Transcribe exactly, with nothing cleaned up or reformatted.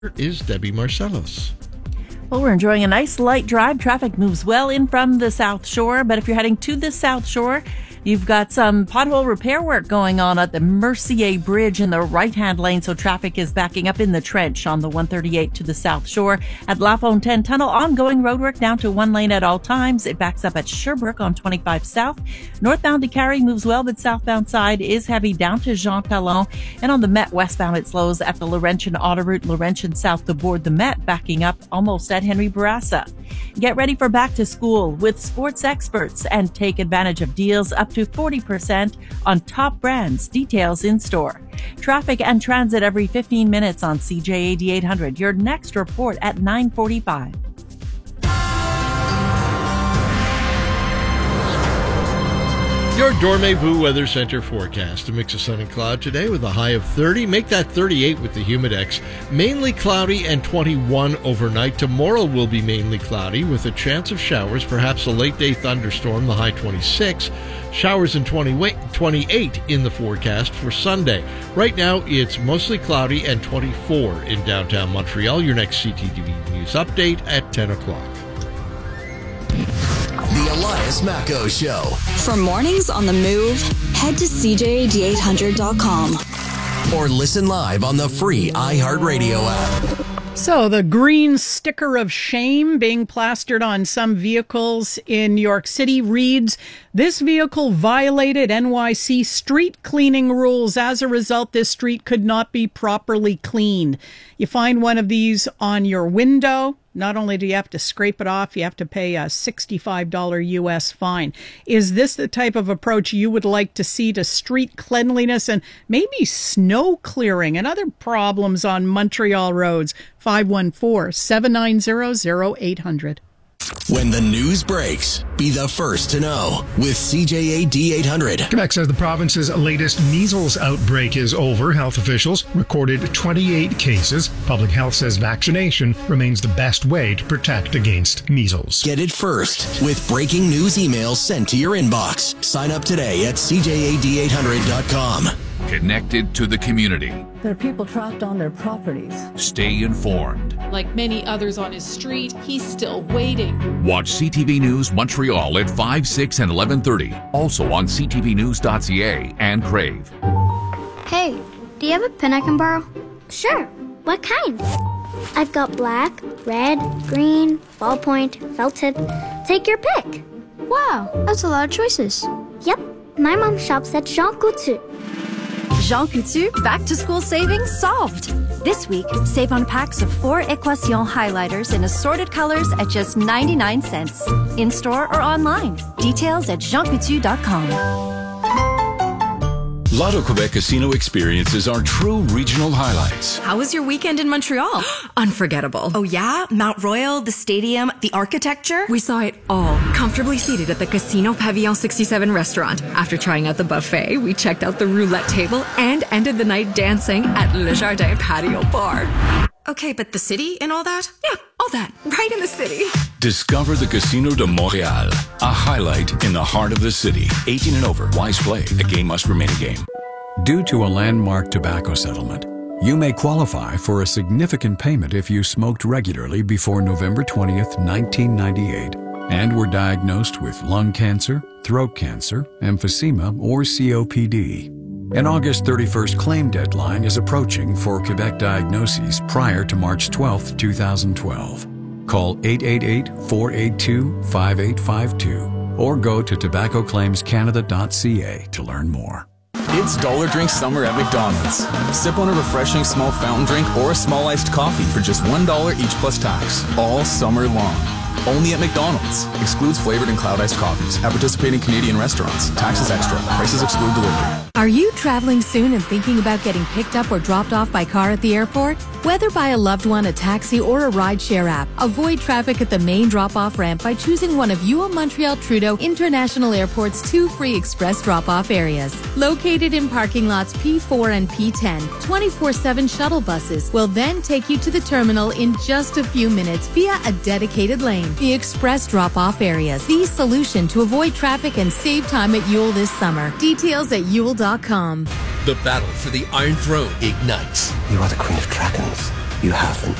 Is Debbie Marcellos. Well, we're enjoying a nice light drive. Traffic moves well in from the South Shore, but if you're heading to the South Shore, you've got some pothole repair work going on at the Mercier Bridge in the right-hand lane, so traffic is backing up in the trench on the one thirty-eight to the South Shore. At La Fontaine Tunnel, ongoing roadwork down to one lane at all times. It backs up at Sherbrooke on twenty-five South. Northbound to Carrie moves well, but southbound side is heavy down to Jean Talon. And on the Met westbound, it slows at the Laurentian Autoroute, Laurentian south to board the Met, backing up almost at Henry Bourassa. Get ready for back to school with sports experts and take advantage of deals up to forty percent on top brands. Details in store. Traffic and transit every fifteen minutes on C J A D eight hundred. Your next report at nine forty-five. Your Dormez-vous Weather Center forecast. A mix of sun and cloud today with a high of thirty. Make that thirty-eight with the Humidex. Mainly cloudy and twenty-one overnight. Tomorrow will be mainly cloudy with a chance of showers, perhaps a late day thunderstorm, the high twenty-six. Showers in twenty-eight in the forecast for Sunday. Right now, it's mostly cloudy and twenty-four in downtown Montreal. Your next C T T V News update at ten o'clock. The Elias Macco Show. For mornings on the move, head to C J A D eight hundred dot com. Or listen live on the free iHeartRadio app. So the green sticker of shame being plastered on some vehicles in New York City reads, "This vehicle violated N Y C street cleaning rules. As a result, this street could not be properly cleaned." You find one of these on your window. Not only do you have to scrape it off, you have to pay a sixty-five dollars U S fine. Is this the type of approach you would like to see to street cleanliness and maybe snow clearing and other problems on Montreal roads? five one four, seven nine zero, zero eight hundred. When the news breaks, be the first to know with C J A D eight hundred. Quebec says the province's latest measles outbreak is over. Health officials recorded twenty-eight cases. Public health says vaccination remains the best way to protect against measles. Get it first with breaking news emails sent to your inbox. Sign up today at C J A D eight hundred dot com. Connected to the community. There are people trapped on their properties. Stay informed. Like many others on his street, he's still waiting. Watch C T V News Montreal at five, six, and eleven thirty. Also on c t v news dot c a and Crave. Hey, do you have a pen I can borrow? Sure. What kind? I've got black, red, green, ballpoint, felt tip. Take your pick. Wow, that's a lot of choices. Yep. My mom shops at Jean Coutu. Jean Coutu back to school savings solved. This week, save on packs of four Equation highlighters in assorted colors at just ninety-nine cents. In store or online. Details at jean coutu dot com. Lotto Quebec Casino experiences are true regional highlights. How was your weekend in Montreal? Unforgettable. Oh yeah? Mount Royal, the stadium, the architecture? We saw it all, comfortably seated at the Casino Pavillon sixty-seven restaurant. After trying out the buffet, we checked out the roulette table and ended the night dancing at Le Jardin Patio Bar. Okay, but the city and all that? Yeah, all that. Right in the city. Discover the Casino de Montréal, a highlight in the heart of the city. eighteen and over, wise play. The game must remain a game. Due to a landmark tobacco settlement, you may qualify for a significant payment if you smoked regularly before November twentieth, nineteen ninety-eight, and were diagnosed with lung cancer, throat cancer, emphysema, or C O P D. An August thirty-first claim deadline is approaching for Quebec diagnoses prior to March twelfth, twenty twelve. Call eight eight eight, four eight two, five eight five two or go to tobacco claims canada dot c a to learn more. It's Dollar Drink Summer at McDonald's. Sip on a refreshing small fountain drink or a small iced coffee for just one dollar each plus tax, all summer long. Only at McDonald's. Excludes flavored and cloud iced coffees. At participating Canadian restaurants. Taxes extra. Prices exclude delivery. Are you traveling soon and thinking about getting picked up or dropped off by car at the airport? Whether by a loved one, a taxi, or a rideshare app, avoid traffic at the main drop-off ramp by choosing one of U O Montreal Trudeau International Airport's two free express drop-off areas. Located in parking lots P four and P ten, twenty-four seven shuttle buses will then take you to the terminal in just a few minutes via a dedicated lane. The express drop-off areas, the solution to avoid traffic and save time at Yule this summer. Details at yule dot com. The battle for the Iron Throne ignites. You are the Queen of Dragons. You haven't.